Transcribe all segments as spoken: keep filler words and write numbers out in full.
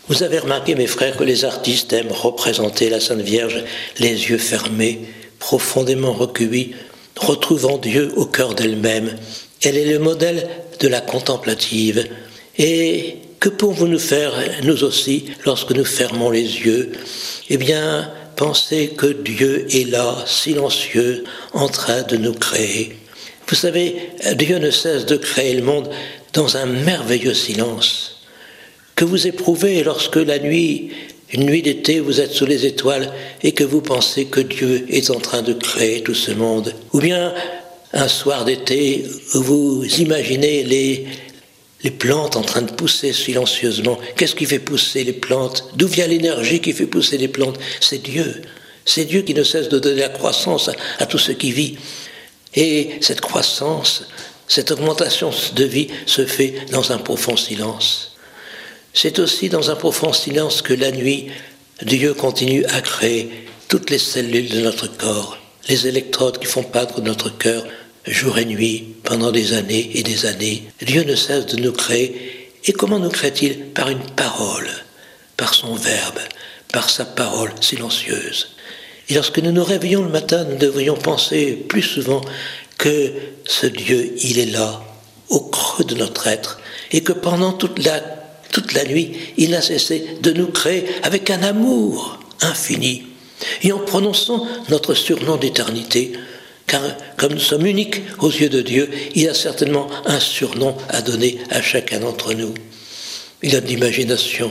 Vous avez remarqué, mes frères, que les artistes aiment représenter la Sainte Vierge les yeux fermés, profondément recueillis, retrouvant Dieu au cœur d'elle-même. Elle est le modèle de la contemplative. Et que pouvons-nous nous faire, nous aussi, lorsque nous fermons les yeux? Eh bien, penser que Dieu est là, silencieux, en train de nous créer. Vous savez, Dieu ne cesse de créer le monde dans un merveilleux silence que vous éprouvez lorsque la nuit, une nuit d'été, vous êtes sous les étoiles et que vous pensez que Dieu est en train de créer tout ce monde. Ou bien un soir d'été où vous imaginez les, les plantes en train de pousser silencieusement. Qu'est-ce qui fait pousser les plantes? D'où vient l'énergie qui fait pousser les plantes? C'est Dieu. C'est Dieu qui ne cesse de donner la croissance à, à tout ce qui vit. Et cette croissance, cette augmentation de vie se fait dans un profond silence. C'est aussi dans un profond silence que la nuit, Dieu continue à créer toutes les cellules de notre corps, les électrodes qui font battre notre cœur jour et nuit pendant des années et des années. Dieu ne cesse de nous créer. Et comment nous crée-t-il? Par une parole, par son verbe, par sa parole silencieuse. Et lorsque nous nous réveillons le matin, nous devrions penser plus souvent que ce Dieu, il est là, au creux de notre être, et que pendant toute la, toute la nuit, il n'a cessé de nous créer avec un amour infini. Et en prononçant notre surnom d'éternité, car comme nous sommes uniques aux yeux de Dieu, il a certainement un surnom à donner à chacun d'entre nous. Il a de l'imagination.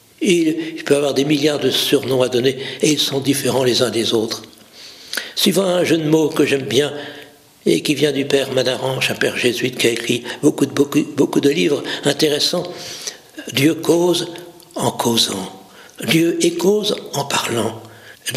Il peut avoir des milliards de surnoms à donner et ils sont différents les uns des autres. Suivant un jeu de mots que j'aime bien et qui vient du père Manaranche, un père jésuite qui a écrit beaucoup de, beaucoup, beaucoup de livres intéressants, Dieu cause en causant, Dieu est cause en parlant,